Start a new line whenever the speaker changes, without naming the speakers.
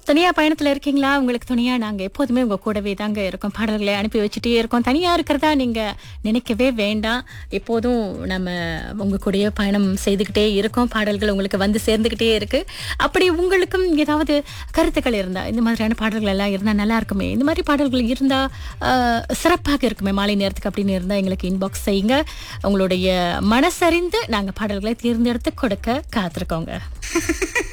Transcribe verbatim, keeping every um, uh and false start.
தனியா பயணத்துல இருக்கீங்களா? உங்களுக்கு துணையா நாங்க எப்போதுமே உங்க கூடவே தாங்க இருக்கோம். பாடல்களை அனுப்பி வச்சுட்டே இருக்கோம். தனியா இருக்கிறதா நீங்க நினைக்கவே வேண்டாம். எப்போதும் நம்ம உங்க கூடயே பயணம் செய்துகிட்டே இருக்கோம். பாடல்கள் உங்களுக்கு வந்து சேர்ந்துகிட்டே இருக்கு. அப்படி உங்களுக்கும் ஏதாவது கருத்துக்கள் இருந்தா, இந்த மாதிரியான பாடல்கள் எல்லாம் இருந்தா நல்லா இருக்குமே, இந்த மாதிரி பாடல்கள் இருந்தா ஆஹ், சிறப்பாக இருக்குமே மாலை நேரத்துக்கு அப்படின்னு இருந்தா எங்களுக்கு இன்பாக்ஸ் செய்யுங்க. உங்களுடைய மனசறிந்து நாங்க பாடல்களை தேர்ந்தெடுத்து கொடுக்க காத்திருக்கோங்க.